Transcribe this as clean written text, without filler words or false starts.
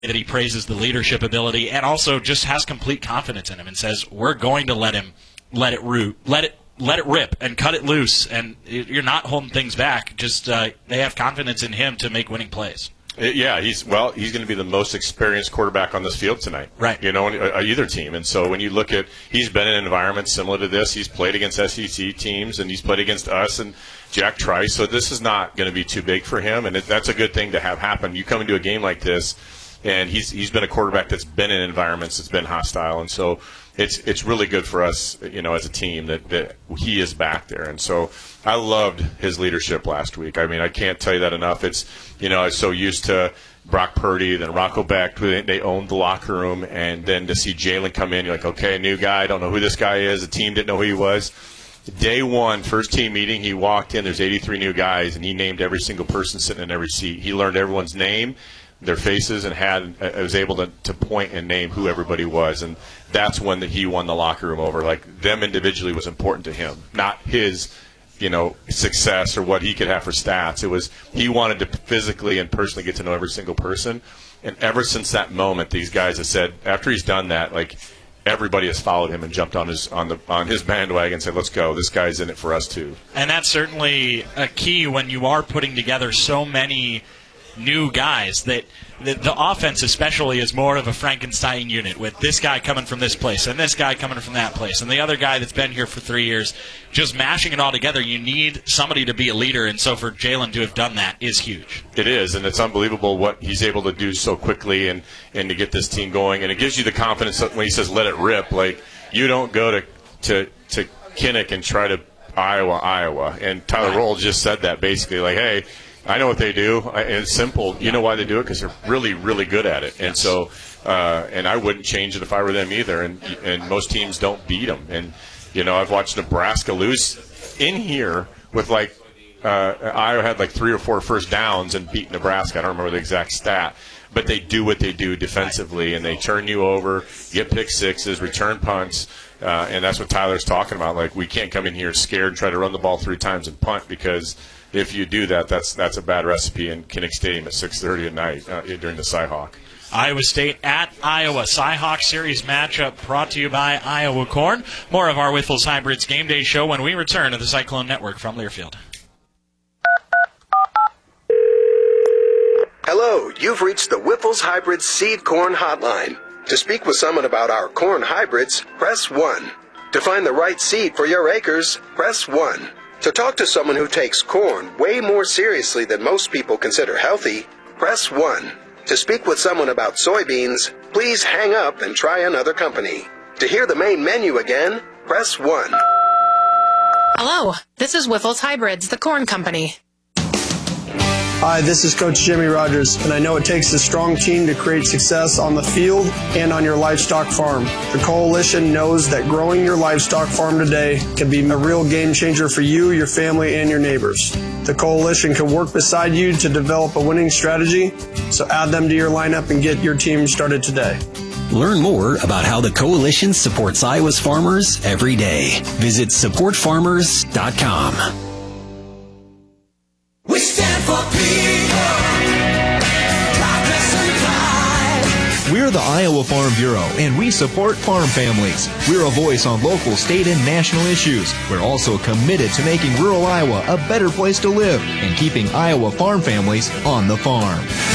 that he praises the leadership ability and also just has complete confidence in him and says, we're going to let it rip and cut it loose, and you're not holding things back. Just they have confidence in him to make winning plays. Yeah, he's going to be the most experienced quarterback on this field tonight. Right. You know, either team. And so when you look at, he's been in environments similar to this. He's played against SEC teams, and he's played against us and Jack Trice. So this is not going to be too big for him, and that's a good thing to have happen. You come into a game like this, and he's been a quarterback that's been in environments that's been hostile, and so it's really good for us, you know, as a team that he is back there. And so I loved his leadership last week. I mean, I can't tell you that enough. It's, you know, I was so used to Brock Purdy, then Rocco Becht. They owned the locker room, and then to see Jalen come in, you're like, okay, new guy. I don't know who this guy is. The team didn't know who he was. Day one, first team meeting, he walked in. There's 83 new guys, and he named every single person sitting in every seat. He learned everyone's name, their faces, and was able to point and name who everybody was. And that's when he won the locker room over. Like, them individually was important to him, not his, you know, success or what he could have for stats. It was, he wanted to physically and personally get to know every single person. And ever since that moment, these guys have said, after he's done that, like, everybody has followed him and jumped on his bandwagon and said, let's go. This guy's in it for us too. And that's certainly a key when you are putting together so many new guys, that the offense especially is more of a Frankenstein unit, with this guy coming from this place and this guy coming from that place and the other guy that's been here for 3 years, just mashing it all together. You need somebody to be a leader, and so for Jalen to have done that is huge. It is, and it's unbelievable what he's able to do so quickly and to get this team going. And it gives you the confidence that when he says let it rip, like, you don't go to Kinnick and try to Iowa. And Tyler Roll just said that basically, like, hey, I know what they do. It's simple. You know why they do it? Because they're really, really good at it. And so, and I wouldn't change it if I were them either. And most teams don't beat them. And, you know, I've watched Nebraska lose in here with, like, Iowa had like 3 or 4 first downs and beat Nebraska. I don't remember the exact stat. But they do what they do defensively, and they turn you over, get pick sixes, return punts. And that's what Tyler's talking about. Like, we can't come in here scared and try to run the ball 3 times and punt, because if you do that, that's a bad recipe in Kinnick Stadium at 6:30 at night during the Cy-Hawk. Iowa State at Iowa. Cy-Hawk Series matchup brought to you by Iowa Corn. More of our Wyffels Hybrids Game Day show when we return to the Cyclone Network from Learfield. Hello, you've reached the Wyffels Hybrids Seed Corn Hotline. To speak with someone about our corn hybrids, press 1. To find the right seed for your acres, press 1. To talk to someone who takes corn way more seriously than most people consider healthy, press 1. To speak with someone about soybeans, please hang up and try another company. To hear the main menu again, press 1. Hello, this is Wyffels Hybrids, the corn company. Hi, this is Coach Jimmy Rogers, and I know it takes a strong team to create success on the field and on your livestock farm. The Coalition knows that growing your livestock farm today can be a real game changer for you, your family, and your neighbors. The Coalition can work beside you to develop a winning strategy, so add them to your lineup and get your team started today. Learn more about how the Coalition supports Iowa's farmers every day. Visit supportfarmers.com. We stand for people, progress and pride. We're the Iowa Farm Bureau, and we support farm families. We're a voice on local, state, and national issues. We're also committed to making rural Iowa a better place to live and keeping Iowa farm families on the farm.